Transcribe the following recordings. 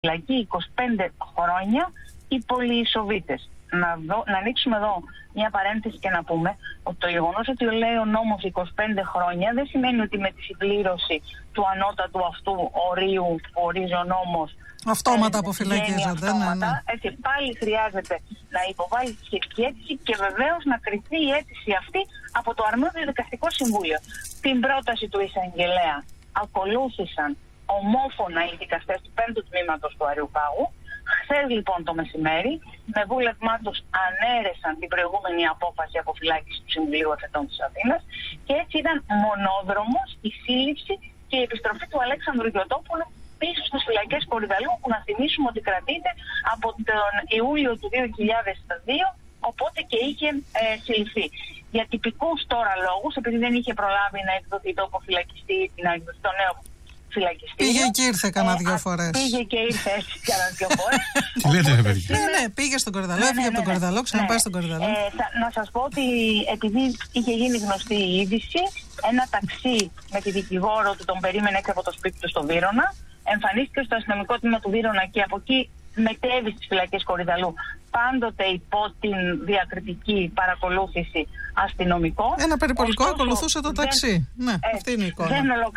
φυλακή 25 χρόνια οι πολυεισοβήτες. Να ανοίξουμε εδώ μια παρένθεση και να πούμε ότι το γεγονός ότι λέει ο νόμος 25 χρόνια δεν σημαίνει ότι με τη συμπλήρωση του ανώτατου αυτού ορίου που ορίζει ο νόμος αυτόματα αποφυλακίζονται. Έτσι, πάλι χρειάζεται να υποβάλει τη σχετική αίτηση και βεβαίως να κριθεί η αίτηση αυτή από το αρμόδιο δικαστικό συμβούλιο. Την πρόταση του εισαγγελέα ακολούθησαν ομόφωνα οι δικαστές του 5ου τμήματος του Αριού Πάγου. Χθες λοιπόν το μεσημέρι, με βούλευμά τους ανέρεσαν την προηγούμενη απόφαση αποφυλάκησης του Συμβουλίου Εφετών της Αθήνας και έτσι ήταν μονόδρομος η σύλληψη και η επιστροφή του Αλέξανδρου Γιωτόπουλου πίσω στις φυλακές Κορυδαλλού, που να θυμίσουμε ότι κρατείται από τον Ιούλιο του 2002, οπότε και είχε συλληφθεί. Για τυπικούς τώρα λόγους, επειδή δεν είχε προλάβει να εκδοθεί το αποφυλακιστή, να εκδοθεί το νέο φυλακιστή. Πήγε και ήρθε κανένα 2 φορές. Πήγε και ήρθε έτσι κανένα 2 φορές. Τι λέτε, ρε παιδιά. Ναι, πήγε στον Κορυδαλλό, έφυγε από τον Κορυδαλλό, ξαναπάει στον Κορυδαλλό. Να σας πω ότι επειδή είχε γίνει γνωστή η είδηση, ένα ταξί με τη δικηγόρο του τον περίμενε έξω από το σπίτι του στο Βύρωνα. Εμφανίστηκε στο αστυνομικό τμήμα του Βύρωνα και από εκεί μετέβη στις φυλακές Κορυδαλλού, πάντοτε υπό την διακριτική παρακολούθηση αστυνομικών. Ένα περιπολικό ακολουθούσε το ταξί. Ναι, αυτή είναι η εικόνα.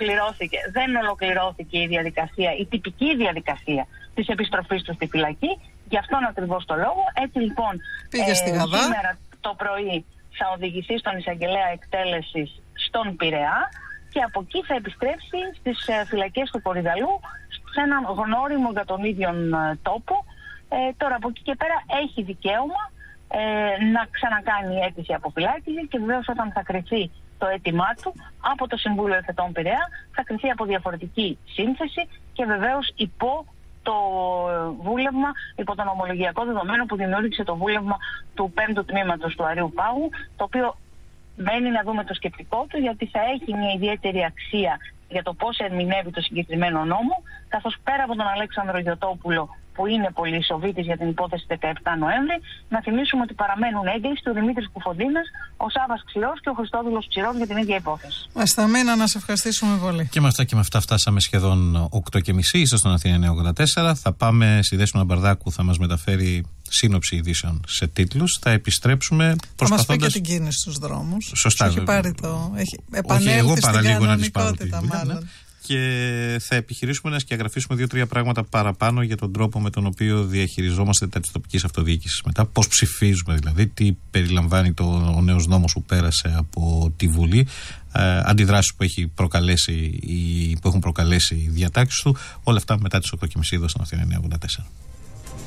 Δεν ολοκληρώθηκε η διαδικασία, η τυπική διαδικασία της επιστροφής του στη φυλακή. Γι' αυτόν ακριβώς το λόγο. Έτσι λοιπόν, πήγε στη Γαδά. Σήμερα το πρωί θα οδηγηθεί στον εισαγγελέα εκτέλεσης στον Πειραιά και από εκεί θα επιστρέψει στις φυλακές του Κορυδαλλού, σε έναν γνώριμο για τον ίδιο τόπο. Τώρα από εκεί και πέρα έχει δικαίωμα να ξανακάνει αίτηση αποφυλάκησης και βεβαίως όταν θα κριθεί το αίτημά του από το Συμβούλιο Εφετών Πειραιά θα κριθεί από διαφορετική σύνθεση και βεβαίως υπό το βούλευμα, υπό τον ομολογιακό δεδομένο που δημιούργησε το βούλευμα του 5ου τμήματος του Αριού Πάγου, το οποίο μένει να δούμε το σκεπτικό του, γιατί θα έχει μια ιδιαίτερη αξία για το πώς ερμηνεύει το συγκεκριμένο νόμο, καθώς πέρα από τον Αλέξανδρο Γιωτόπουλο, που είναι πολυεισοβήτης για την υπόθεση 17 Νοέμβρη, να θυμίσουμε ότι παραμένουν έγκλειστοι ο Δημήτρης Κουφοντίνας, ο Σάββας Ξηρός και ο Χριστόδουλος Ψηρός για την ίδια υπόθεση. Ασταμένα, να σε ευχαριστήσουμε πολύ. Και με αυτά φτάσαμε σχεδόν 8:30. Είστε στον Αθήνα 984. Θα πάμε στη Δέσποινα Μπαρδάκου, θα μας μεταφέρει σύνοψη ειδήσεων σε τίτλους. Θα επιστρέψουμε προσπαθώντας. Θα μας πει και την κίνηση στους δρόμους. Σωστά. Έχει επανέλθει στην κανονικότητα μάλλον. Και θα επιχειρήσουμε να σκιαγραφίσουμε 2-3 πράγματα παραπάνω για τον τρόπο με τον οποίο διαχειριζόμαστε τα της τοπικής αυτοδιοίκησης μετά. Πώς ψηφίζουμε δηλαδή, τι περιλαμβάνει ο νέος νόμος που πέρασε από τη Βουλή, αντιδράσεις που έχουν προκαλέσει οι διατάξεις του. Όλα αυτά μετά τις 8:30 εδώ στον Αθήνα 984.